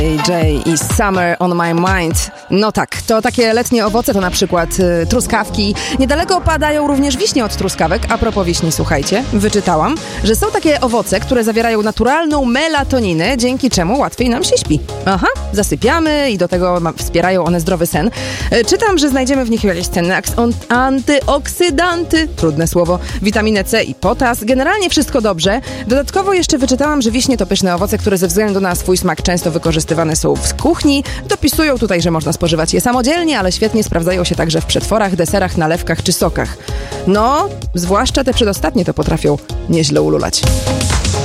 Jay i Summer on my mind. No tak, to takie letnie owoce to na przykład truskawki. Niedaleko padają również wiśnie od truskawek. A propos wiśni, słuchajcie, wyczytałam, że są takie owoce, które zawierają naturalną melatoninę, dzięki czemu łatwiej nam się śpi. Aha, zasypiamy i do tego wspierają one zdrowy sen. Czytam, że znajdziemy w nich jakieś cenne antyoksydanty, trudne słowo, witaminę C i potas. Generalnie wszystko dobrze. Dodatkowo jeszcze wyczytałam, że wiśnie to pyszne owoce, które ze względu na swój smak często wykorzystywane są w kuchni. Dopisują tutaj, że można spożywać je samodzielnie, ale świetnie sprawdzają się także w przetworach, deserach, nalewkach czy sokach. No, zwłaszcza te przedostatnie to potrafią nieźle ululać.